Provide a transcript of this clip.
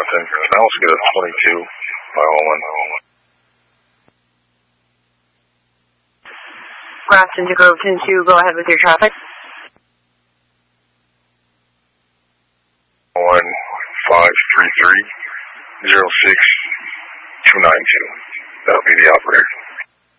Grafton. Can I also get a 22 by Owen? Grafton to Groveton 2, go ahead with your traffic. 1533-06292. That'll be the operator.